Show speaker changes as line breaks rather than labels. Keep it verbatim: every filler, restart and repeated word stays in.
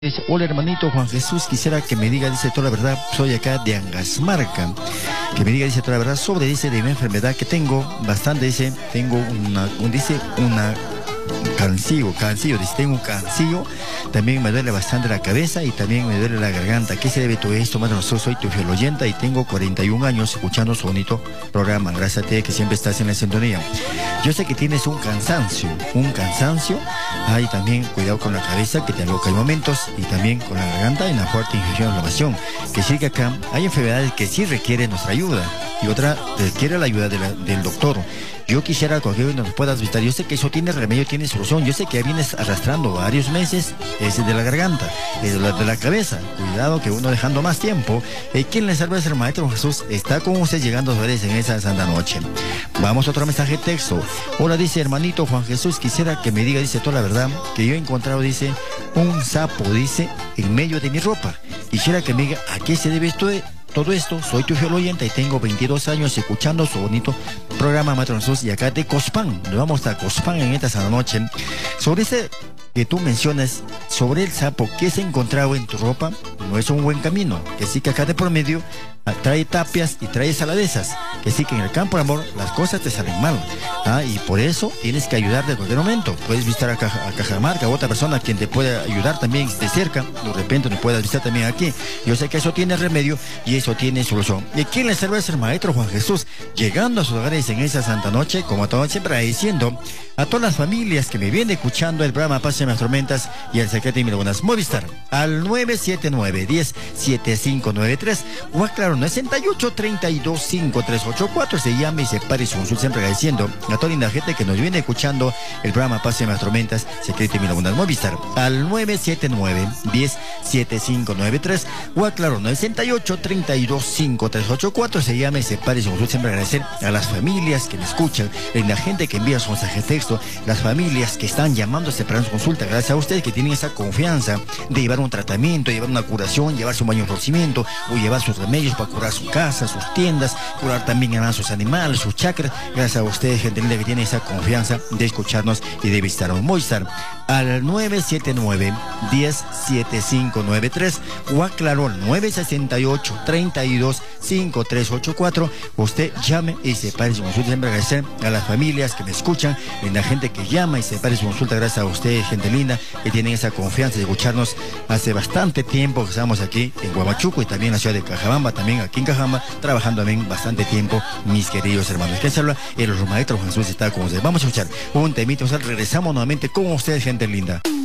Dice, hola hermanito Juan Jesús, quisiera que me diga, dice, toda la verdad, soy acá de Angasmarca, que me diga, dice, toda la verdad sobre, dice, de mi enfermedad que tengo, bastante, dice, tengo una, un, dice, una cancillo, cancillo, dice, tengo un cancillo, también me duele bastante la cabeza y también me duele la garganta. ¿Qué se debe todo esto? Madre, no soy tu fiel oyente y tengo cuarenta y un años escuchando su bonito programa, gracias a ti que siempre estás en la sintonía. Yo sé que tienes un cansancio, un cansancio, hay también cuidado con la cabeza que te aloca en momentos y también con la garganta y una fuerte infección de inflamación. Que sí que acá hay enfermedades que sí requieren nuestra ayuda y otra requiere la ayuda de la, del doctor. Yo quisiera que nos puedas visitar. Yo sé que eso tiene remedio, tiene solución. Yo sé que ya vienes arrastrando varios meses ese de la garganta, ese de la, de la cabeza. Cuidado que uno dejando más tiempo. Eh, ¿Quién le salva? Es el Maestro Jesús. Está con usted llegando a ustedes en esa santa noche. Vamos a otro mensaje de texto. Hola, dice hermanito Juan Jesús. Quisiera que me diga, dice toda la verdad, que yo he encontrado, dice, un sapo, dice, en medio de mi ropa. Quisiera que me diga a qué se debe esto de... Todo esto, soy tu fiel oyente y tengo veintidós años escuchando su bonito programa Maestro Jesús y acá de Cospán. Nos vamos a Cospán en esta sana noche. Sobre ese que tú mencionas, sobre el sapo que se ha encontrado en tu ropa, no es un buen camino. Que sí que acá de por medio trae tapias y trae saladezas. Que sí que en el campo de amor las cosas te salen mal. ¿Ah? Y por eso tienes que ayudar de cualquier momento. Puedes visitar a, Caja, a Cajamarca, a otra persona quien te pueda ayudar también de cerca. De repente me puedas visitar también aquí. Yo sé que eso tiene remedio y eso tiene solución. ¿Y quién les salva? Es el Maestro Juan Jesús, llegando a sus hogares en esa santa noche, como todo siempre diciendo a todas las familias que me vienen escuchando el programa Paz en las Tormentas y el secreto de Milagunas Movistar al nueve siete nueve, diez, siete cinco nueve tres o aclaro nueve ocho, tres dos, cinco tres ocho cuatro. Se llama y se pare su consulta, siempre agradeciendo a toda linda gente que nos viene escuchando el programa Paz en las Tormentas, secreto de Milagunas Movistar al nueve siete nueve, diez, siete cinco nueve tres o aclaro nueve ocho, tres dos, cinco tres ocho cuatro. Se llama y se pare su consulta, siempre agradecer a las familias que me escuchan, la gente que envía su mensaje de texto, las familias que están llamándose para su consulta, gracias a ustedes que tienen esa confianza de llevar un tratamiento, llevar una curación, llevarse un baño de rocimiento o llevar sus remedios para curar su casa, sus tiendas, curar también a sus animales, sus chakras. Gracias a ustedes, gente linda, que tiene esa confianza de escucharnos y de visitarnos. Movistar al nueve siete nueve, diez, siete cinco nueve tres o aclaró al nueve seis ocho, tres dos, cinco tres ocho cuatro. Usted llame y se pare su consulta. Siempre agradecer a las familias que me escuchan, a la gente que llama y se pare su consulta. Gracias a ustedes, gente linda, que tienen esa confianza de escucharnos. Hace bastante tiempo que estamos aquí en Huamachuco y también en la ciudad de Cajabamba, también aquí en Cajabamba, trabajando también bastante tiempo, mis queridos hermanos. ¿Qué se habla? El Maestro Jesús está con ustedes. Vamos a escuchar un temito, o sea, regresamos nuevamente con ustedes, gente linda.